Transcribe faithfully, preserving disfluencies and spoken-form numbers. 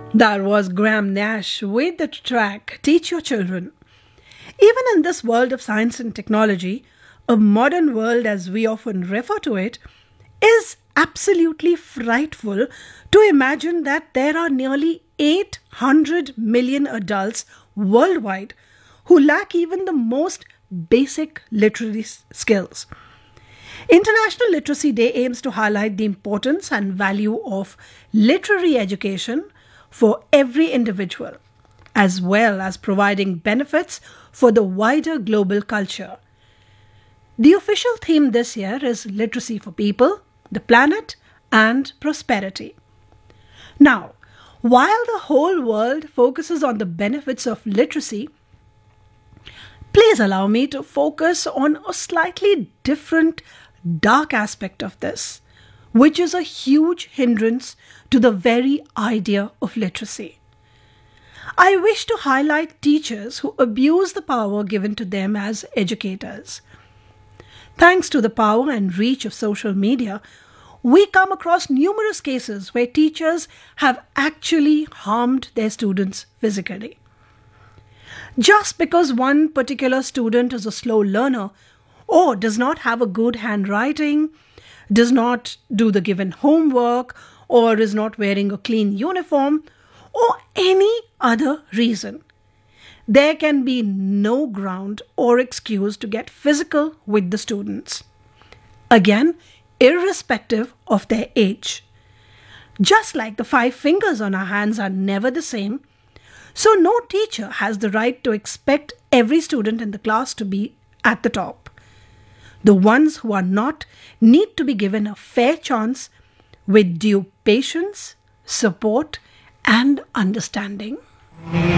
That was Graham Nash with the track Teach Your Children. Even in this world of science and technology, a modern world as we often refer to it, is absolutely frightful to imagine that there are nearly eight hundred million adults worldwide who lack even the most basic literary s- skills. International Literacy Day aims to highlight the importance and value of literary education for every individual, as well as providing benefits for the wider global culture. The official theme this year is Literacy for People, the Planet, and Prosperity. Now, while the whole world focuses on the benefits of literacy, please allow me to focus on a slightly different, dark aspect of this, which is a huge hindrance to the very idea of literacy. I wish to highlight teachers who abuse the power given to them as educators. Thanks to the power and reach of social media, we come across numerous cases where teachers have actually harmed their students physically. Just because one particular student is a slow learner or does not have a good handwriting, does not do the given homework, or is not wearing a clean uniform, or any other reason, there can be no ground or excuse to get physical with the students. Again, irrespective of their age. Just like the five fingers on our hands are never the same, so no teacher has the right to expect every student in the class to be at the top. The ones who are not need to be given a fair chance with due patience, support, and understanding.